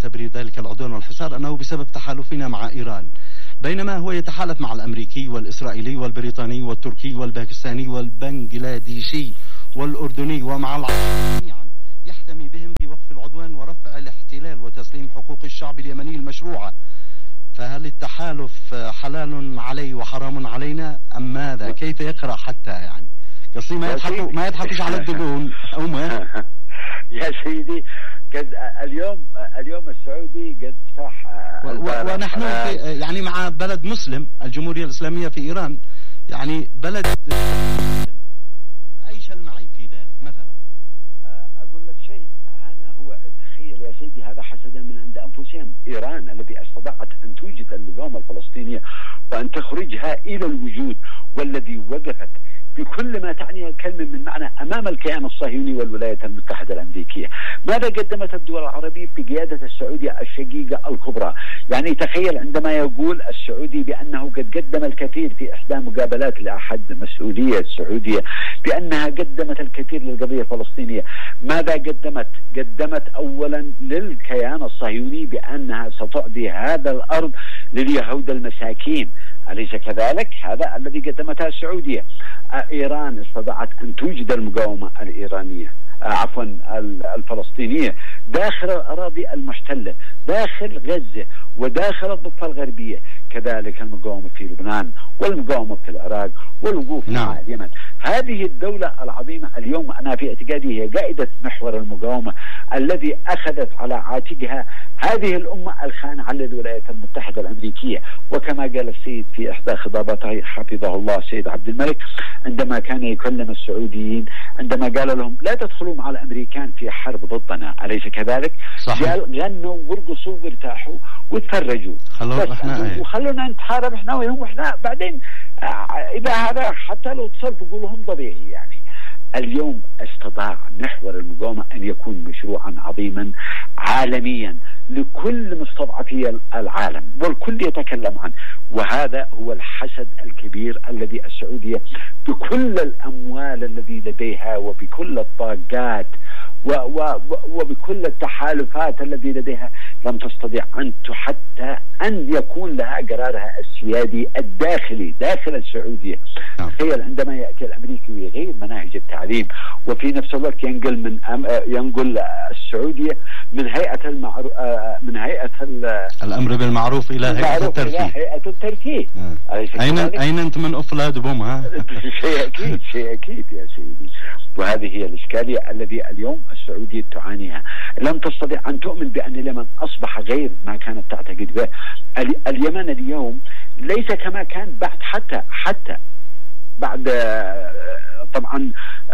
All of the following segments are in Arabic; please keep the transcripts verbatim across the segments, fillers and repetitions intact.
تبرير ذلك العدوان والحصار أنه بسبب تحالفنا مع إيران، بينما هو يتحالف مع الأمريكي والإسرائيلي والبريطاني والتركي والباكستاني والبنغلاديشي والأردني ومع العرب جميعا، يحتمي بهم بوقف العدوان ورفع الاحتلال وتسليم حقوق الشعب اليمني المشروعة. فهل التحالف حلال عليه وحرام علينا أم ماذا؟ كيف يقرأ حتى يعني قصدي ما يضحكوا ما يضحكوش على الدقون أو ما يا سيدي. قد اليوم اليوم السعودي قد فتح ونحن في يعني مع بلد مسلم، الجمهورية الإسلامية في إيران، يعني بلد مسلم. أي شيء معي في ذلك مثلا؟ أقول لك شيء، أنا هو تخيل يا سيدي هذا حسدا من عند أنفسهم. إيران التي استطاعت أن توجد المقاومة الفلسطينية وأن تخرجها إلى الوجود، والذي وقفت بكل ما تعنيه الكلمة من معنى أمام الكيان الصهيوني والولايات المتحدة الأمريكية. ماذا قدمت الدول العربية بقيادة السعودية الشقيقة الكبرى؟ يعني تخيل عندما يقول السعودي بأنه قد قدم الكثير في إحدى مقابلات لأحد مسؤولية السعودية بأنها قدمت الكثير للقضية الفلسطينية. ماذا قدمت؟ قدمت أولا للكيان الصهيوني بأنها ستعطي هذا الأرض لليهود المساكين، أليس كذلك؟ هذا الذي قدمتها السعودية. إيران استطاعت أن توجد المقاومة الإيرانية آه عفوا الفلسطينية داخل الأراضي المحتلة، داخل غزة وداخل الضفة الغربية، كذلك المقاومة في لبنان والمقاومة في العراق والوقوف نعم. مع اليمن. هذه الدولة العظيمة اليوم أنا في اعتقادي هي قائدة محور المقاومة الذي أخذت على عاتقها هذه الأمة الخانعة للولايات المتحدة الأمريكية. وكما قال السيد في إحدى خطاباته حفظه الله السيد عبد الملك عندما كان يكلم السعوديين، عندما قال لهم لا تدخلوا مع الأمريكان في حرب ضدنا، أليس كذلك؟ قال غنوا وارقصوا وارتاحوا وتفرجوا وخلونا نتحارب احنا وهم واحنا بعدين إذا هذا حتى لو تصرف قولهم طبيعي. يعني اليوم استطاع محور المقاومة أن يكون مشروعا عظيما عالميا لكل مستضعفي العالم والكل يتكلم عنه، وهذا هو الحسد الكبير الذي السعودية بكل الأموال الذي لديها وبكل الطاقات وبكل التحالفات التي لديها لم تستطيع أن حتى أن يكون لها قرارها السيادي الداخلي داخل السعودية. تخيل عندما يأتي الأمريكي ويغير مناهج التعليم وفي نفس الوقت ينقل من ينقل السعودية من هيئة المعروف من هيئة الأمر بالمعروف إلى هيئة الترفيه. هيئة الترفيه. أين أين أنت من أفلاد بوم ها؟ شيء أكيد شيء أكيد يا سيدي. وهذه هي الإشكالية الذي اليوم السعودية تعانيها. لم تستطيع أن تؤمن بأن اليمن أصبح غير ما كانت تعتقد به. اليمن اليوم ليس كما كان بعد حتى حتى بعد طبعا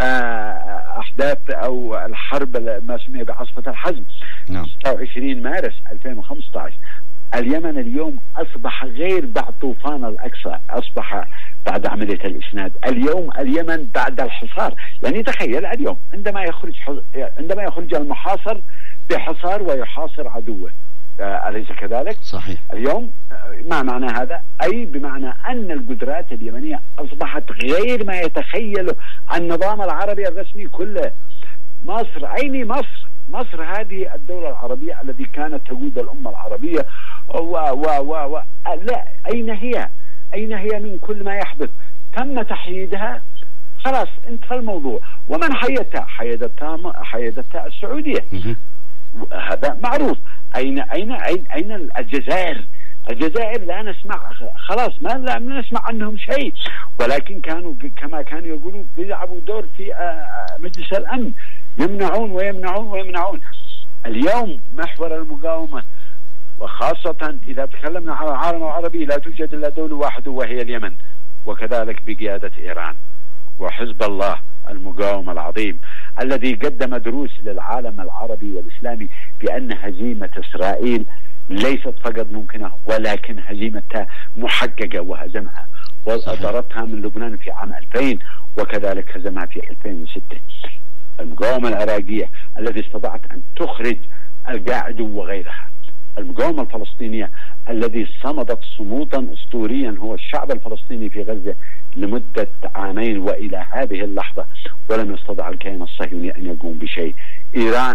أحداث أو الحرب ما سمي بعاصفة الحزم ستة وعشرين مارس ألفين وخمسة عشر. اليمن اليوم أصبح غير بعد طوفان الأقصى، أصبح بعد عملية الإسناد. اليوم اليمن بعد الحصار، يعني تخيل اليوم عندما يخرج عندما يخرج المحاصر بحصار ويحاصر عدوه، أليس كذلك؟ صحيح. اليوم ما معنى هذا؟ أي بمعنى أن القدرات اليمنية أصبحت غير ما يتخيله النظام العربي الرسمي كله. مصر، عيني مصر، مصر هذه الدولة العربية التي كانت تقود الأمة العربية و و و و لا، أين هي؟ أين هي من كل ما يحدث؟ تم تحييدها، خلاص انتهى الموضوع. ومن حيدتها؟ حيدتها حيدتها السعودية. هذا معروف. أين أين أين أين الجزائر؟ الجزائر لا نسمع، خلاص ما لا نسمع عنهم شيء، ولكن كانوا كما كانوا يقولوا بيلعبوا دور في مجلس الأمن، يمنعون ويمنعون ويمنعون. اليوم محور المقاومة وخاصة إذا تكلمنا عن العالم العربي لا توجد إلا دولة واحدة وهي اليمن، وكذلك بقيادة إيران وحزب الله المقاومة العظيم الذي قدم دروس للعالم العربي والإسلامي بأن هزيمة إسرائيل ليست فقط ممكنة ولكن هزيمتها محققة، وهزمها وأطردتها من لبنان في عام ألفين وكذلك هزمها في ألفين وستة. المقاومة العراقية التي استطاعت أن تخرج القاعدة وغيرها. المقاومة الفلسطينية الذي صمدت صمودا أسطوريا هو الشعب الفلسطيني في غزة لمدة عامين وإلى هذه اللحظة ولم يستطع الكيان الصهيوني أن يقوم بشيء. إيران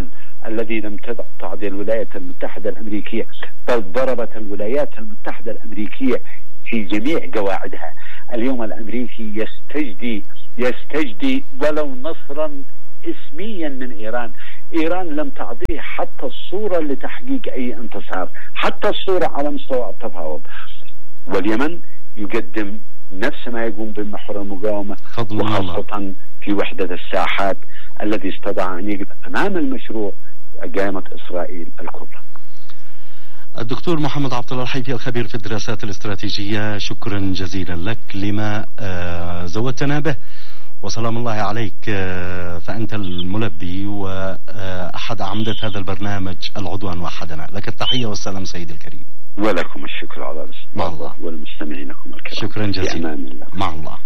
الذي لم تعد الولايات المتحدة الأمريكية، بل ضربت الولايات المتحدة الأمريكية في جميع قواعدها. اليوم الأمريكي يستجدي يستجدي ولو نصرا اسميا من إيران. إيران لم تعطيه حتى الصورة لتحقيق أي انتصار، حتى الصورة على مستوى التفاوض. واليمن يقدم نفس ما يقوم بمحور المقاومة، وخاصة في وحدة الساحات الذي استطاع أن يقف أمام المشروع قائمة إسرائيل الكبرى. الدكتور محمد عبد الله الحيفي الخبير في الدراسات الاستراتيجية، شكرا جزيلا لك لما زودتنا به، وسلام الله عليك. فأنت الملبي وأحد أعمدة هذا البرنامج العدوان وحدنا. لك التحية والسلام سيدي الكريم. ولكم الشكر على الاستماع والمستمعينكم الكرام. شكرا جزيلا. مع الله. مع الله.